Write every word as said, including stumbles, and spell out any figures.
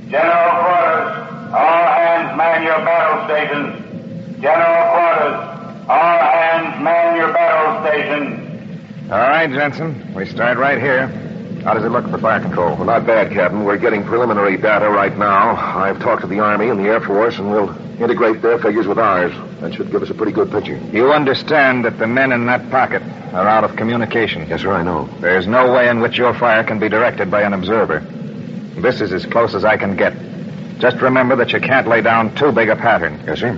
General quarters, all hands man your battle stations. General quarters, all hands man your battle stations. All right, Jensen. We start right here. How does it look for fire control? Well, not bad, Captain. We're getting preliminary data right now. I've talked to the Army and the Air Force, and we'll integrate their figures with ours. That should give us a pretty good picture. You understand that the men in that pocket are out of communication. Yes, sir, I know. There's no way in which your fire can be directed by an observer. This is as close as I can get. Just remember that you can't lay down too big a pattern. Yes, sir.